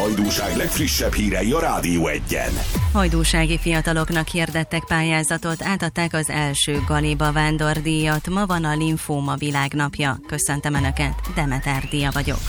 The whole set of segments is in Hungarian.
hajdúság legfrissebb hírei a Rádió Egyen. Hajdúsági fiataloknak hirdettek pályázatot, átadták az első Galiba vándordíjat. Ma van a Linfóma világnapja. Köszöntöm Önöket, Demeter Dia vagyok.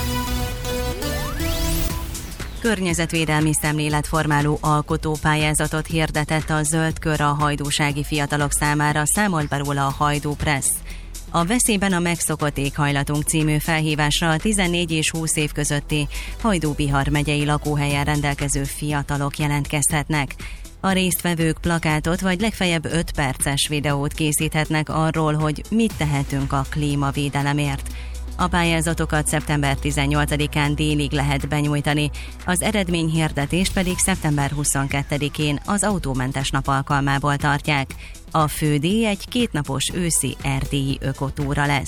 Környezetvédelmi szemléletformáló alkotópályázatot hirdetett a Zöld Kör a hajdúsági fiatalok számára, számolt be róla a Hajdú Press. A Veszélyben a megszokott éghajlatunk című felhívásra a 14 és 20 év közötti Hajdú-Bihar megyei lakóhelyen rendelkező fiatalok jelentkezhetnek. A résztvevők plakátot vagy legfeljebb 5 perces videót készíthetnek arról, hogy mit tehetünk a klímavédelemért. A pályázatokat szeptember 18-án délig lehet benyújtani, az eredményhirdetést pedig szeptember 22-én az autómentes nap alkalmából tartják. A fődíj egy 2 napos őszi erdélyi ökotúra lesz.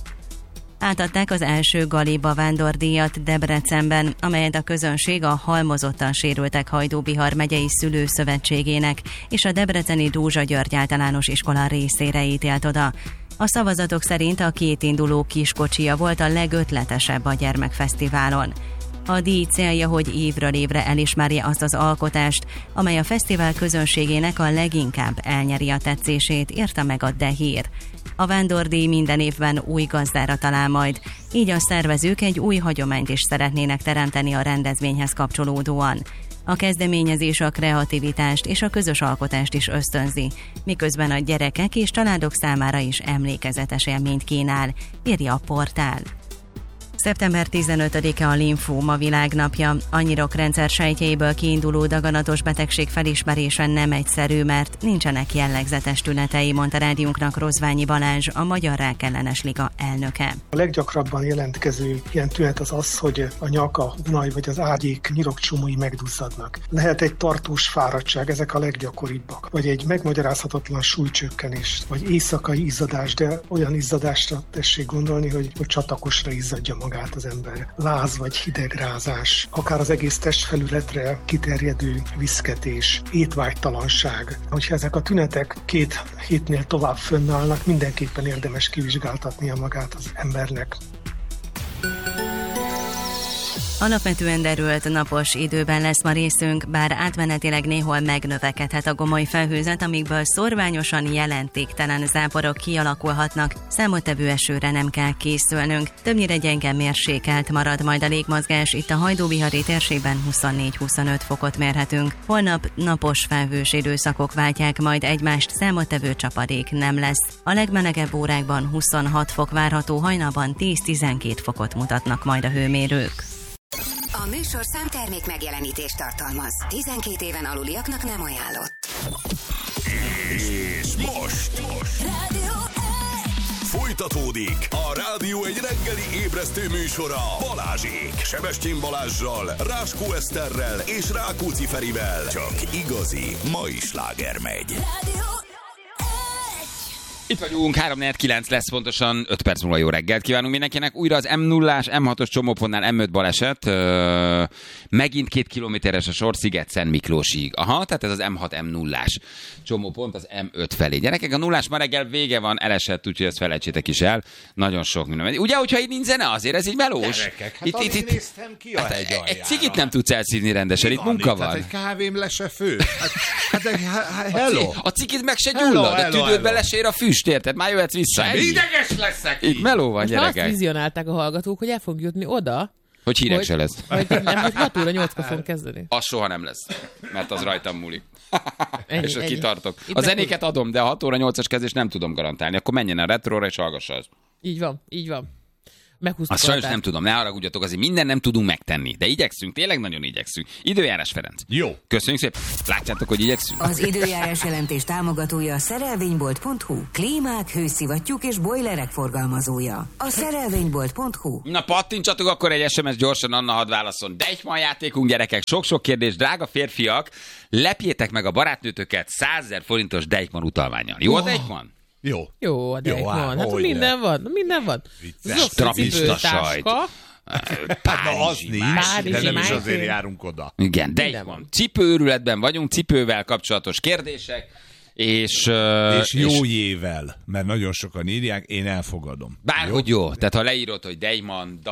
Átadták az első Galiba vándordíjat Debrecenben, amelyet a közönség a halmozottan sérültek Hajdú-Bihar megyei szülőszövetségének és a debreceni Dózsa György általános iskola részére ítélt oda. A szavazatok szerint a kétinduló kiskocsia volt a legötletesebb a gyermekfesztiválon. A díj célja, hogy évről évre elismerje azt az alkotást, amely a fesztivál közönségének a leginkább elnyeri a tetszését, írta meg a De Hír. A vándordíj minden évben új gazdára talál majd, így a szervezők egy új hagyományt is szeretnének teremteni a rendezvényhez kapcsolódóan. A kezdeményezés a kreativitást és a közös alkotást is ösztönzi, miközben a gyerekek és családok számára is emlékezetes élményt kínál, írja a portál. Szeptember 15-e a Linfóma világnapja. A nyirokrendszer sejtjeiből kiinduló daganatos betegség felismerése nem egyszerű, mert nincsenek jellegzetes tünetei, mondta rádiónknak Rozványi Balázs, a Magyar Rákellenes Liga elnöke. A leggyakrabban jelentkező ilyen tünet az, hogy a nyak, a hunaj vagy az ágyék nyirokcsomói megduzzadnak. Lehet egy tartós fáradtság, ezek a leggyakoribbak. Vagy egy megmagyarázhatatlan súlycsökkenés, vagy éjszakai izzadás, de olyan izzadásra tessék gondolni, hogy csatakosra izzadja magát az ember. Láz vagy hidegrázás, akár az egész testfelületre kiterjedő viszketés, étvágytalanság. Hogyha ezek a tünetek 2 hétnél tovább fönnállnak, mindenképpen érdemes kivizsgáltatnia magát az embernek. Alapvetően derült napos időben lesz ma részünk, bár átmenetileg néhol megnövekedhet a gomoly felhőzet, amikből szorványosan jelentéktelen záporok kialakulhatnak, számottevő esőre nem kell készülnünk. Többnyire gyenge mérsékelt marad majd a légmozgás, itt a hajdú-bihari térségben 24-25 fokot mérhetünk. Holnap napos felhős időszakok váltják majd egymást, számottevő csapadék nem lesz. A legmelegebb órákban 26 fok várható, hajnalban 10-12 fokot mutatnak majd a hőmérők. A műsorszám termék megjelenítést tartalmaz. 12 éven aluliaknak nem ajánlott. És most Rádió folytatódik a Rádió egy reggeli ébresztő műsora Balázsék. Sebestyén Balázssal, Ráskó Eszterrel és Rákóczi Ferivel. Csak igazi mai sláger megy. Rádió. Itt vagyunk, 3-4-9 lesz pontosan, 5 perc múlva jó reggelt kívánunk mindenkinek. Újra az M0-ás, M6-os csomópontnál M5 baleset, megint 2 kilométeres a sor Sziget-Szent Miklósig. Aha, tehát ez az M6 M0-ás csomópont az M5 felé. Gyerekek, a 0-ás ma reggel vége van, elesett, úgyhogy ezt felejtsétek is el. Nagyon sok minden. Ugye, hogyha itt nincs zene, azért ez így melós. Gyerekek, hát itt néztem ki a hegy aljára. Egy cigit nem tudsz elszívni rendesen, itt munka van. Egy kávém le se fő. Hello. A cigit meg se gyullad, a tüdődbe lesér a füst, érted? Már jöhetsz vissza. Ideges leszek. Itt meló van, gyerekek. gyerekek. Azt vizionálták a hallgatók, hogy el fog jutni oda, hogy hírek se lesz. Hogy nem, hogy 6 óra 8-kor fogunk kezdeni. Az soha nem lesz, mert az rajtam múlik. És Ennyi. kitartok. A zenéket adom, de a 6 óra 8-as kezdést nem tudom garantálni. Akkor menjen a retróra és hallgassa azt. Így van, így van. Meghúztuk. Azt sajnos nem tudom, ne haragudjatok, azért minden nem tudunk megtenni. De igyekszünk, tényleg nagyon igyekszünk. Időjárás, Ferenc. Jó. Köszönjük szépen. Látjátok, hogy igyekszünk? Az időjárás jelentés támogatója a szerelvénybolt.hu. Klímák, hőszivattyúk és bojlerek forgalmazója. A szerelvénybolt.hu. Na pattintsatok akkor egy SMS gyorsan, Anna hadd válaszol. Deichmann játékunk, gyerekek, sok-sok kérdés, drága férfiak, lepjétek meg a barátnőtöket 100 000 forintos Deichmann utalvánnyal. Jó a Deichmann? Jó. Jó, a Deichmann. Hát minden van. Strapista sajt. Na, az nincs, de nem is azért járunk oda. Igen, Deichmann. Cipőőrületben vagyunk, cipővel kapcsolatos kérdések, És jó jével, mert nagyon sokan írják, én elfogadom. Bárhogy jó. Tehát ha leírod, hogy Dejman,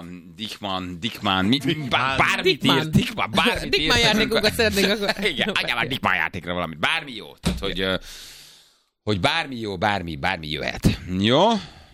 Dickman, bármit írsz, Dickman játékokat szeretnénk akkor. Igen, adjál már Dickman játékra valamit. Bármi jó. Tehát, hogy bármi jó, bármi jöhet. Jó?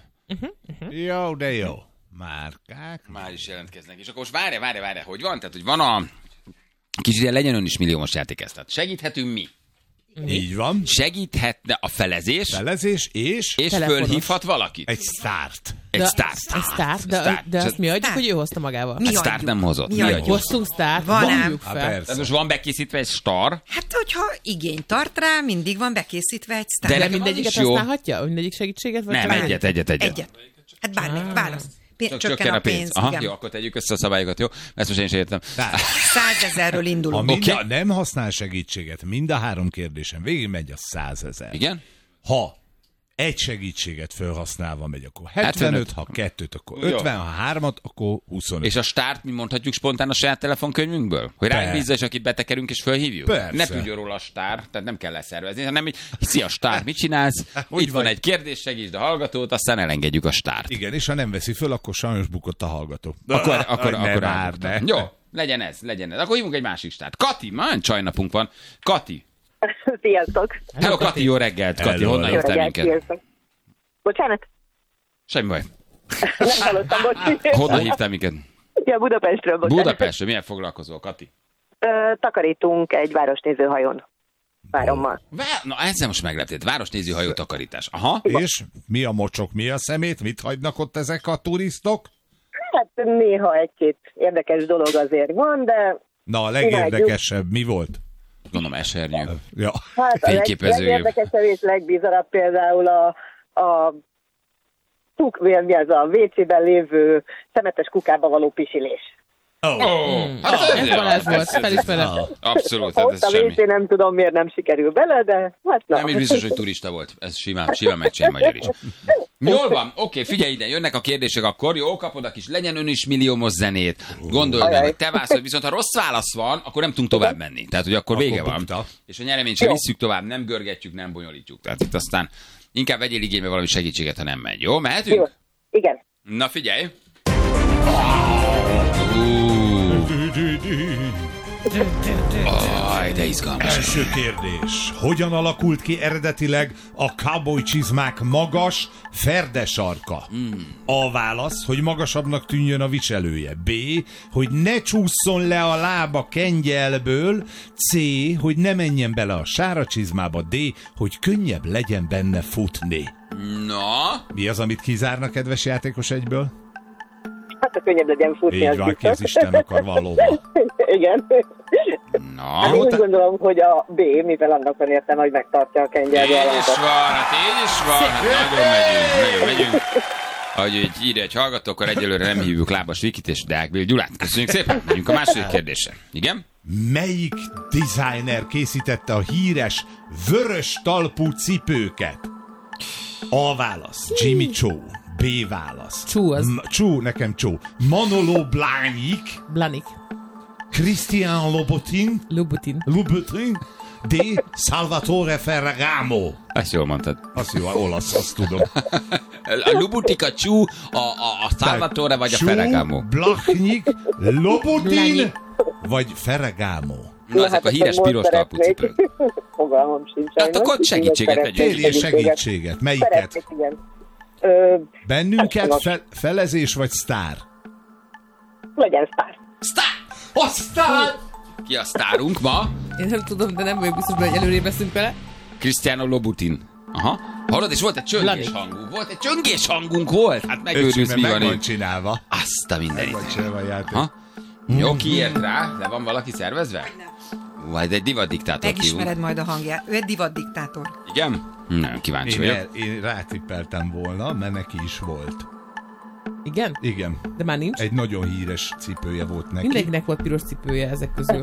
Jó, de jó. Márkák. Már is jelentkeznek. És akkor most várj, hogy van? Tehát, hogy van a kicsit ilyen legyen ön is milliómos játékeztet. Segíthetünk mi? Így van. Segíthetne a felezés és fölhívhat valakit. egy sztárt. Egy sztárt. De azt mi adjuk, hogy ő hozta magával? A sztárt nem hozott. Mi adjuk? Hoztunk sztárt, hívjuk fel. Tehát most van bekészítve egy star. Hát, hogyha igény tart rá, mindig van bekészítve egy sztár. De De mindegyiket jó. használhatja? Mindegyik segítséget? Vagy Nem, csak egyet. Hát bármi, válasz. Csökken a pénz. Aha, igen. jó, akkor tegyük össze a szabályokat, jó? Ezt most én is értem. 100 000-ről indulunk. Ha nem használ segítséget, mind a 3 kérdésen végigmegy a 100 000. Igen? Ha egy segítséget felhasználva megy, akkor 75, ha 2-t, akkor 50, ha 3-at, akkor 25. És a stárt mi mondhatjuk spontán a saját telefonkönyvünkből? Hogy ránk bízza, és akit betekerünk és fölhívjuk? Persze. Ne tudjon róla a stár, tehát nem kell leszervezni, hanem így, szia stár, mit csinálsz? Itt van egy kérdés, segítsd a hallgatót, aztán elengedjük a stárt. Igen, és ha nem veszi föl, akkor sajnos bukott a hallgató. Akkor ne. Jó, legyen ez. Akkor hívunk egy másik stárt. Kati, már olyan csajnapunk van. Kati. Sziasztok! Hello, Kati, jó reggelt. Kati, Hello, honnan hello. hívtál minket? Sziasztok! Bocsánat, Semmi baj. nem hallottam, bocs. Honnan hívtál minket? Ja, Budapestről, bocsánat. Budapestről, milyen foglalkozol, Kati? Takarítunk egy városnézőhajón. Várommal. Na, ezzel most megleptél. Városnéző hajó takarítás. Aha. És mi a mocsok, mi a szemét, mit hagynak ott ezek a turistok? Hát néha egy-két érdekes dolog azért van, de... Na, a legérdekesebb mi volt? Gondolom esernyő. Ja. Hát a Fényképező. legérdekesebb és legbizarabb például a WC-ben lévő szemetes kukába való pisilés. Ez Balázs volt, felismerem. Abszolút, Ha hát ott ez a semmi. WC nem tudom miért nem sikerül bele, de hát na. Nem is biztos, hogy turista volt. Ez simán megcsinál magyar is. Jól van, oké, figyelj ide, jönnek a kérdések akkor, jó, kapod a kis legyen ön is milliómos zenét, gondolj meg, hogy te válaszol, viszont ha rossz válasz van, akkor nem tudunk tovább menni. Tehát, hogy akkor vége van. bukta. És a nyereményt sem visszük tovább, nem görgetjük, nem bonyolítjuk. Tehát itt aztán inkább vegyél igénybe valami segítséget, ha nem megy. Jó, mehetünk? Jó, igen. Na figyelj! Aj, de izgalmas. Első kérdés. Hogyan alakult ki eredetileg a cowboy csizmák magas ferdesarka? A válasz, hogy magasabbnak tűnjön a viselője. B, hogy ne csúszson le a lába kengyelből. C, hogy ne menjen bele a sára csizmába. D, hogy könnyebb legyen benne futni. Na? Mi az, amit kizárna, kedves játékos egyből? Hát a könnyebb legyen futni. Így az van, biztos. kéz Isten akar valóban. Igen. Na? Hát én úgy gondolom, hogy a B, mivel annak van értelme, hogy megtartja a kengyelbe Így a is lábat. van, hát így is van. Hát nagyon megyünk. Ahogy írja egy hallgató, akkor egyelőre nem hívjuk Lábas Vikit és Deák Bél Gyulát. Köszönjük szépen. Megyünk a második kérdésre. Igen? Melyik designer készítette a híres vörös talpú cipőket? A válasz, Jimmy Choo. B válasz. Choo az. Choo, nekem Choo. Manolo Blahnik, Blanik. Christian Louboutin, Louboutin. D. Salvatore Ferragamo. Ezt jól mondtad. Az jó, olasz, azt tudom. A Lubutik, a Csú, a Salvatore vagy a Choo, Ferragamo? Blahnik, Louboutin vagy Ferragamo. Na, ezek a híres piros talpú cipők. Fogalmam sincs. Hát akkor segítséget tegyünk. Kérjél segítséget. Melyiket? Szeretnék, igen. Bennünket felezés vagy sztár? Legyen sztár. A sztár! Ki a sztárunk ma? Én nem tudom, de nem vagyok biztos, hogy előrébb veszünk vele. Cristiano Louboutin. Aha. Hallod, és volt egy csöngés hangunk. Hát megőrülsz, mi van meg van itt. csinálva. Azt a mindenit. Vagy csinálva a játék. Ha? Jó, kiért rá? De van valaki szervezve? Vagy egy divatdiktátor Megismered hívunk. majd a hangját. Ő egy divatdiktátor. Igen? Nem, kíváncsi vagyok. Én rátippeltem volna, mert neki is volt. Igen? Igen. De már nincs? Egy nagyon híres cipője volt neki. Mindenkinek volt piros cipője ezek közül.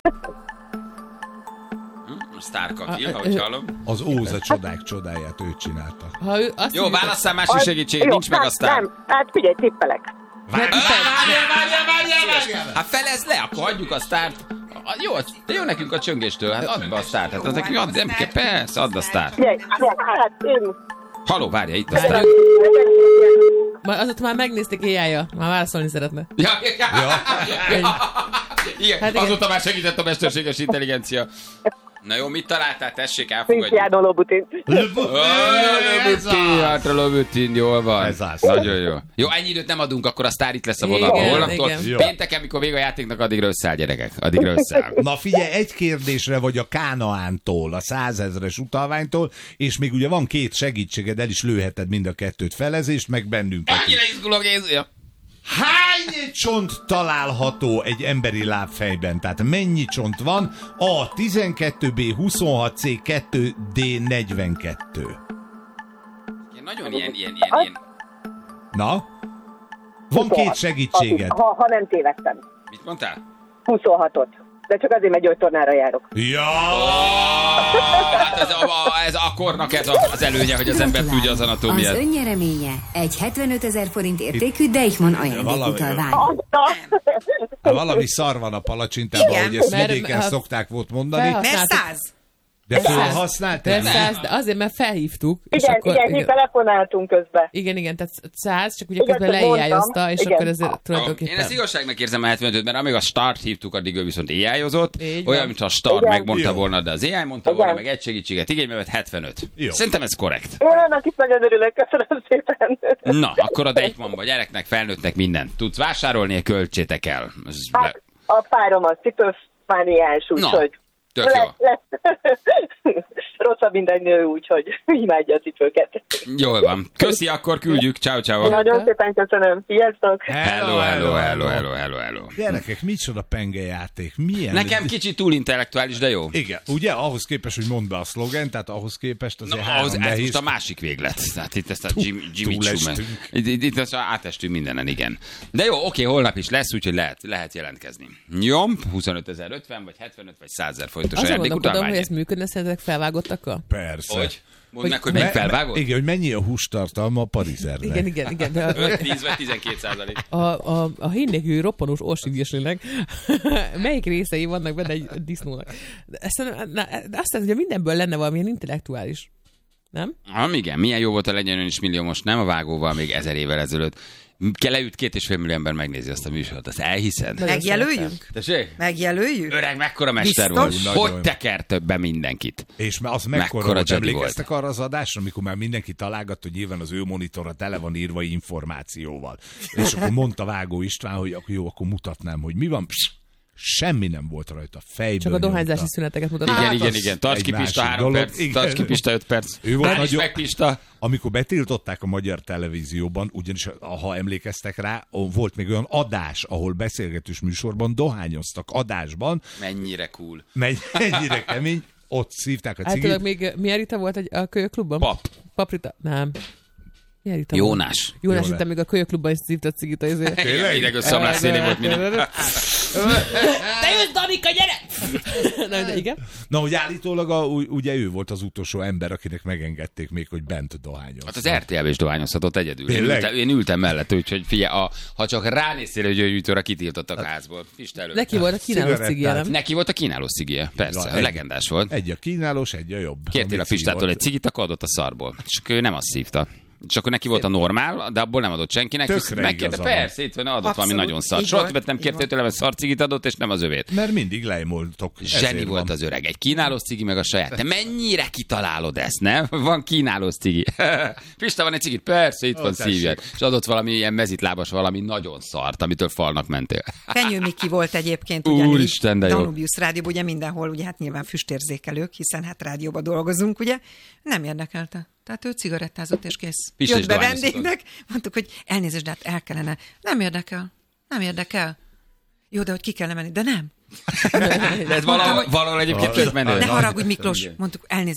Sztár Kati, ahogy hallom. Az Óza csodák csodáját ő csinálta. Ha ő azt Jó, mondja, válasszál másik segítséget, nincs meg a sztár. Nem, hát figyelj, tippelek. Várjál! Hát felezd le, akkor hagyjuk a sztárt. Jó, de jó nekünk a csöngéstől, hát add be a sztárt. Hát az nekünk add, nem kell, persze, add a sztárt. Hát én... Haló, várja, itt a sztárt. Azóta már megnézték éjjel, már válaszolni szeretne. Ja. Igen, Hát igen. azóta már segített a mesterséges intelligencia. Na jó, mit találtál? Tessék, elfogadjuk. Cristiano Lobutin. Lobutin, jól van. Ez az. Nagyon jó. Jó, ennyi időt nem adunk, akkor a sztár itt lesz a vonalban. Igen, Holnaptól. igen. Pénteken, mikor vége a játéknak, addigra összeáll, gyerekek. Addigra összeáll. Na figyelj, egy kérdésre vagy a Kánaántól, a 100 000-es utalványtól, és még ugye van 2 segítséged, el is lőheted mind a 2 felezést, meg bennünket. Annyira izgulok, Gézia. Hány csont található egy emberi lábfejben? Tehát mennyi csont van? A 12, B 26, C 2, D 42. Nagyon ilyen. Na? Van 2 segítséged. Ha nem tévedtem. Mit mondtál? 26-ot. De csak azért, mert gyógytornára járok. Ja! Hát ez akkornak ez az előnye, hogy az ember tudja az Az anatómiát. önnyereménye egy 75 000 forint értékű Deichmann ajándékutalvány. Hát valami szar van a palacsintában, Igen. hogy ezt Mert- vidéken szokták volt mondani, Felhasználtuk. Mert 100. de felhasználták? De 100, de azért, mert felhívtuk. És Igen, akkor, igen, mi telefonáltunk közben. igen, tehát 100, csak ugye Igen, közben csak mondtam. leéjjázta, és Igen. akkor ezért Én ezt tulajdonképpen... igazságnak érzem a 75-öt, mert amíg a start hívtuk, addig ő viszont AI-ozott. Így van. Olyan, mint a start Igen. megmondta Jó. volna, de az AI mondta Igen. volna, meg egy segítséget igénybe vett 75. Jó. Szerintem ez korrekt. Én annak is nagyon örülök, köszönöm szépen. Na, akkor a Deichmannba gyereknek, felnőttnek mindent. Tudsz vásárolni, költsétek el. Ez Hát a párom az cipőfániás, úgyhogy... tök jó. Rosszabb minden nő, úgyhogy imádja a cipőket. Jól van. Köszi, akkor küldjük. Ciao, ciao. Nagyon szépen köszönöm. Sziasztok! Hello. Gyerekek, micsoda pengejáték? Milyen? Nekem kicsit túl intellektuális, de jó. Igen, ugye? Ahhoz képest, hogy mondd be a szlogent, tehát ahhoz képest azért Na, három ez nehéz. most a másik véglet. Tehát itt ezt a Jimmy túlestünk. Chumel. Itt ezt átestünk mindenen, igen. De jó, oké, holnap is lesz, úgyhogy lehet jelentkezni. Jó, 25.050 vagy 75 vagy 100 000 forintos Azon gondolkodom, hogy ajándékutalvány. ez működne szerintetek felvágottakkal? Persze. Hogy? Mondd meg, hogy melyik felvágott? Igen, hogy mennyi a hústartalma a parizernek. Igen. De 5-10 vagy 12%. a hínnélkül roppanós orsigéslinek melyik részei vannak benne egy disznónak? De azt hiszem, hogy mindenből lenne valamilyen intellektuális. Nem? Igen, milyen jó volt a Legyen Ön is millió, most nem a vágóval, még 1000 évvel ezelőtt. Leült 2,5 millió ember megnézi azt a műsort, azt elhiszed? Megjelöljünk? Tessék? Megjelöljük? Öreg, mekkora mester Biztos? volt. Hogy tekert be mindenkit. És az Mekkora mekkora volt, Jedi emlékeztek arra az adásra, amikor már mindenki találgat, hogy nyilván az ő monitorra tele van írva információval. És akkor mondta Vágó István, hogy akkor jó, akkor mutatnám, hogy mi van. Psz, semmi nem volt rajta, fejből Csak a dohányzási nyomta. szüneteket mutatnak. Igen. Tarts egy ki, Pista, másik 3 dolog. perc. Igen. Tarts ki, Pista, 5 perc. Ő volt Tarts nagyon- meg, Pista. Amikor betiltották a magyar televízióban, ugyanis ha emlékeztek rá, volt még olyan adás, ahol beszélgetős műsorban dohányoztak adásban, Mennyire cool. mennyire kemény, ott szívták a cigit. Általában még milyen Rita volt a kölyöklubban? Pap. Paprita? Nem. Milyen Rita Jónás. Jónás Jónás. hittem még a kölyöklubban is szívta a cigit azért. Tényleg? Idegös szamlás szélén volt mindig. Te jössz, Danika, gyere! Na, de igen. Na, hogy állítólag ugye ő volt az utolsó ember, akinek megengedték még, hogy bent dohányoz. Hát az RTL-be is dohányozhatott egyedül. Tényleg? Én ültem mellett, úgyhogy figyelj, ha csak ránéztél, hogy gyógyítőre kitiltottak a házból. Pista előtt. Neki volt a kínáló Cigarettát. cigje, nem? Neki volt a kínáló szigie, persze, Egy- legendás volt. Egy a kínálós, egy a jobb. Kértél a Amit Pistától szívott. egy cigit, akkor adott a szarból. Csak ő nem azt szívta. És akkor neki volt a normál, de abból nem adott senkinek. Tökre Viszont megkérte, igaza van. persze, itt van, adott Abszolút, valami nagyon szar. így Soha volt, többet nem így kértél volt. tőlem, hogy szarcigit adott, és nem az övét. Mert mindig lejmoltok. Zseni volt az öreg. Egy kínálós cigi meg a saját. Te mennyire kitalálod ezt, nem? Van kínálós cigi. Pista, van egy cigit? Persze, itt van, tessék. szívjad. És adott valami ilyen mezitlábas, valami nagyon szart, amitől falnak mentél. Fenyő Miki volt egyébként Úristen, de jó. Danubius rádióban, ugye mindenhol, ugye hát nyilván füstérzékelők, hiszen hát rádióban dolgozunk, ugye. Nem érdekelte. Tehát ő cigarettázott és kész. Pista is Jött be dohányoztatott. vendégnek, mondtuk, hogy elnézést, de hát el kellene. Nem érdekel. Jó, de hogy ki kellene menni, de nem. De ez valahol egyébként tök menő. Ne haragudj, Miklós, mondtuk, elnézést.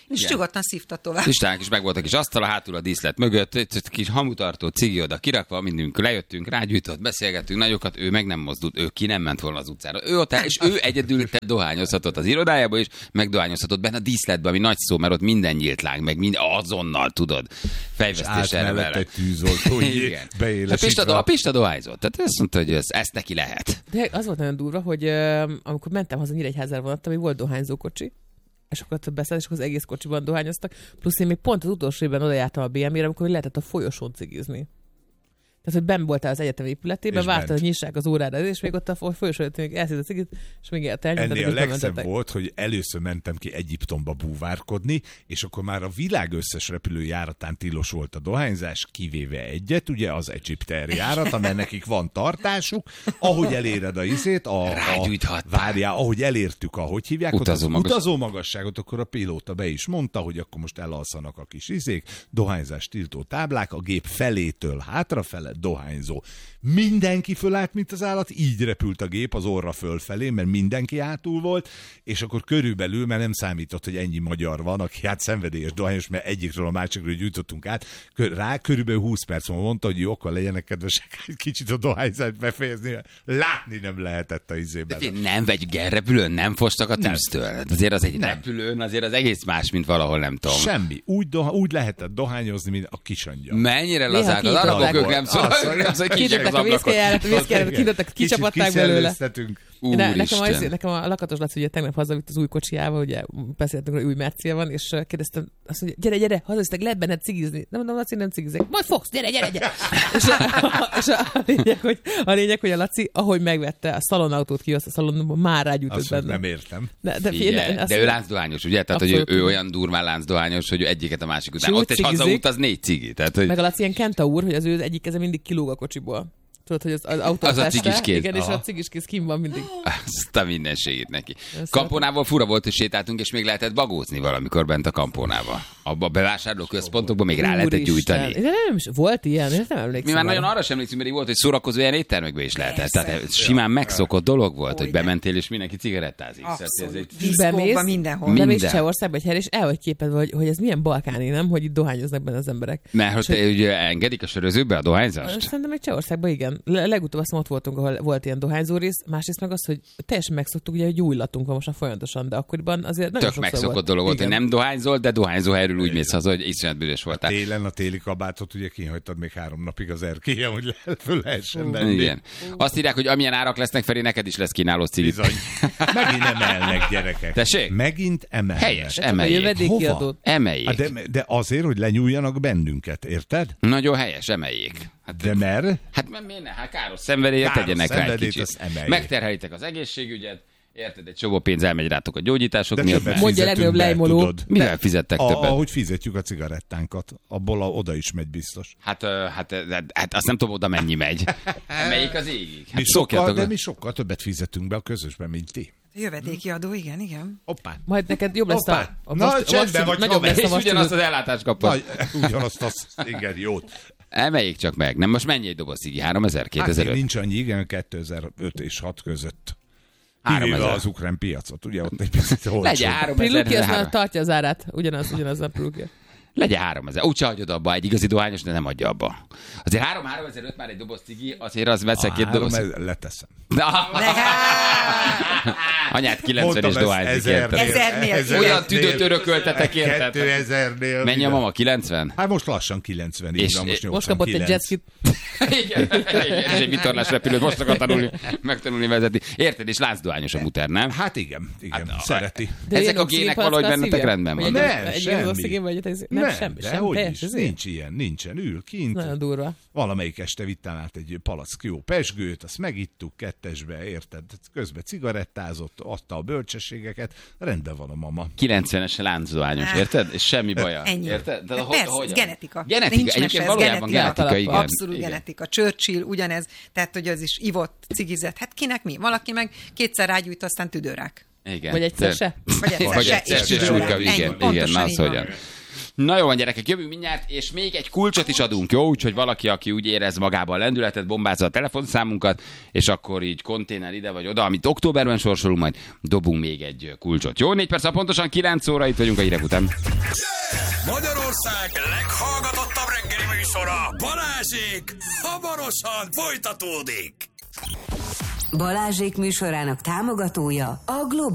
És nyugodtan szívta tovább. Listánk is meg volt a kis asztal a hátul a díszlet mögött, egy kis hamutartó, cigi oda kirakva, mindünk lejöttünk, rágyújtott, beszélgettünk nagyokat, ő meg nem mozdult, ő ki nem ment volna az utcára. Ő ott, és ő egyedül dohányozhatott az irodájába is, meg dohányozhatott benne a díszletbe, ami nagy szó, mert ott minden nyílt láng, meg minden azonnal, tudod, fejvesztés erre vele. Egy tűzoltó, hogy a Pista dohányzott, tehát azt mondta, hogy ezt neki lehet. De az volt nagyon durva, hogy amikor mentem haza Nyíregyházára vonattam, hogy volt dohányzó kocsi, és akkor ott beszállt, és akkor az egész kocsiban dohányoztak, plusz én még pont az utolsó évben oda jártam a BM-re, amikor lehetett a folyosón cigizni. Tehát, hogy benn voltál az egyetem épületében, vártad, hogy nyissák az órára, és még ott a folyosón még elszírt a cigit, és még elnyomtad. Ennél a legszebb volt, hogy először mentem ki Egyiptomba búvárkodni, és akkor már a világ összes repülőjáratán tilos volt a dohányzás, kivéve egyet, ugye az Egyipter járat, amely nekik van tartásuk, ahogy eléred a izét, ahogy elértük, ahogy hívják, utazó magasságot, akkor a pilóta be is mondta, hogy akkor most elalszanak a kis izék, dohányzás tiltó táblák, a gép felétől hátrafele, dohányzó. Mindenki fölállt, mint az állat, így repült a gép az orra fölfelé, mert mindenki hátul volt, és akkor körülbelül, mert nem számított, hogy ennyi magyar van, aki hát szenvedélyes dohányos, mert egyikről a másikról gyújtottunk át, rá körülbelül 20 perc múlva mondta, hogy jó, akkor legyenek kedvesek, egy kicsit a dohányzást befejezni, látni nem lehetett a izében. Nem, repülőn nem fostak a tűztől. Azért az egy repülőn, azért az egész más, mint valahol, nem tudom. Semmi. Úgy lehetett dohányozni, mint a kisangyal. Mennyire lazák az arabok, ők nem szólnak. A vízkejárat, kidobtak, kicsapatták belőle. Nekem a Lakatos Laci ugye tegnap hazavitt az új kocsiával, ugye beszéltünk, hogy új Mercia van, és kérdeztem, azt mondja, gyere, hazavisztek, lehet benned cigizni. Nem mondom, Laci, nem cigizek. Majd fogsz, gyere. és a lényeg, hogy a Laci, ahogy megvette a szalonautót, kihozt a szalonban, már rágyújtott benne. Nem értem. De ő láncdohányos, ugye? Tehát, hogy ő olyan durván láncdohányos, hogy egyiket a másik után. Ott egy hazaút, az 4 cigi. Meg a Laci ilyen kentaur, hogy az ő egyik keze mindig kilóg a kocsiból. Tudod, hogy az autó az a cigiskéz. Igen, és a cigiskéz kim van mindig. Azt a mindenségét neki. Kampónával fura volt, hogy sétáltunk, és még lehetett bagózni valamikor bent a Kampónával. Abba a bevásárlóközpontokban még rá lehetett gyújtani. De nem is volt ilyen, nem emlékszem. Mi már nagyon arra sem emlékszünk, mert volt, hogy szórakozó ilyen éttermekben is lehetett. Tehát simán megszokott dolog volt, hogy bementél, és mindenki cigarettázik. Diszkóba, mindenhol. De mész Csehországba egy helyre, és el vagy képedve, hogy ez milyen balkáni, nem? Hogy itt dohányoznak benne az emberek. Mert hogy engedik a sörözőbe a dohányzást? Szerintem egy Csehországban igen. Legutóbb azt ott voltunk, ahol volt ilyen dohányzó rész, másrészt meg az, hogy teljesen megszoktuk, ugye, hogy új latunk van most folyamatosan, de akkoriban azért nagyon tök megszokott dolog volt, hogy nem dohányzol, de dohányzó helyről úgy mész haza, hogy iszonyat büdös voltál. Télen a téli kabátot ugye kihagytad még 3 napig az erkélyen, hogy föl lehessen venni. Igen. Azt írják, hogy amilyen árak lesznek, Feri, neked is lesz kínáló cigi. Bizony. Megint emelnek, gyerekek. Tessék? Megint emelnek. Helyes, emeljék. Hova? Emeljék. De azért, hogy lenyúljanak bennünket, érted? Nagyon helyes, emeljék. De mer? Hát miért ne? Hát káros szenvedélyet tegyenek rá egy kicsit. Megterhelitek az egészségügyet, érted, egy csomó pénz elmegy rátok a gyógyítások miatt. Mondja legnagyobb lejmoló. Mivel fizettek többet? Ahogy fizetjük a cigarettánkat, abból oda is megy biztos. Hát azt nem tudom, oda mennyi megy. Melyik az égig? De mi sokkal többet fizetünk be a közösbe, mint ti. Jövedéki adó, igen. Hoppá. Majd neked jobb lesz nagyobb lesz a ugyanazt az ellátást kapod. Ugyanazt az, igen, jót. Emeljék csak meg. Nem, most mennyi egy doboz cigi? 3000, 2005? Hát nincs annyi, igen, 2005 és 6 között. 3000. Az ukrán piacot, ugye ott egy picit olcsó. Legyen 3000. Priluki az tartja az árát. Ugyanaz a Priluki. Legyen 3000. Úgyse hagyod abba, egy igazi dohányos, de nem adja abba. Azért 3005 már egy doboz cigi, azért az veszek 2 doboz. Leteszem. Anyád 90-es dohányzik, érted? Olyan tüdőt örököltetek, érted? 2000-nél. Mennyi a mama, 90? Hát most lassan 90, így van, most kapott egy jetskit. Igen, és egy vitorlás repülőt most akar megtanulni vezetni. Érted, és láncdohányos a muter, nem? Hát igen, szereti. Ezek a gének valahogy bennetek rendben van. Nem, semmi. Semmi. Nincs ilyen, nincsen, ül kint. Nagyon durva. Valamelyik este vittem át egy palack jó pesgőt, azt megittuk 2-esbe, érted? Közben cigarettázott, adta a bölcsességeket, rendben van a mama. 90-es láncdohányos, érted? És semmi baja. Ennyi. Érted? De persze, ez genetika. Egyébként valójában genetika, igen. Abszolút genetika. Churchill ugyanez, tehát hogy az is ivott, cigizett. Hát kinek mi? Valaki meg 2-szer rágyújt, aztán tüdőrák. Igen. Vagy egyszer se? Vagy egyszer se. Igen, na az hogyan. Na jó van, gyerekek, jövünk mindjárt, és még egy kulcsot is adunk, jó? Úgyhogy valaki, aki úgy érez magában a lendületet, bombázza a telefonszámunkat, és akkor így konténer ide vagy oda, amit októberben sorsolunk, majd dobunk még egy kulcsot. Jó, 4 perc, pontosan 9 óra, itt vagyunk a hírek után. Magyarország leghallgatottabb reggeli műsora, Balázsék, hamarosan folytatódik. Balázsék műsorának támogatója a Global